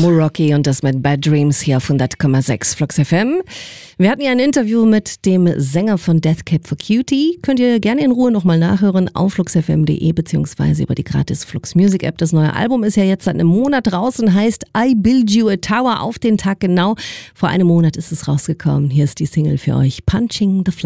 Moroki und das mit Bad Dreams hier auf 100,6 Flux FM. Wir hatten ja ein Interview mit dem Sänger von Death Cab for Cutie. Könnt ihr gerne in Ruhe nochmal nachhören auf fluxfm.de beziehungsweise über die gratis Flux Music App. Das neue Album ist ja jetzt seit einem Monat draußen, heißt I Build You a Tower, auf den Tag genau. Vor einem Monat ist es rausgekommen. Hier ist die Single für euch, Punching the Fly.